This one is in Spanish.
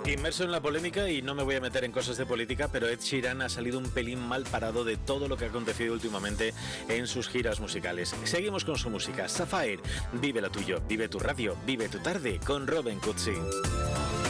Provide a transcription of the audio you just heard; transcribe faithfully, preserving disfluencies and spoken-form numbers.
Inmerso en la polémica, y no me voy a meter en cosas de política, pero Ed Sheeran ha salido un pelín mal parado de todo lo que ha acontecido últimamente en sus giras musicales. Seguimos con su música. Sapphire, vive lo tuyo, vive tu radio, vive tu tarde con Robin Cutsi.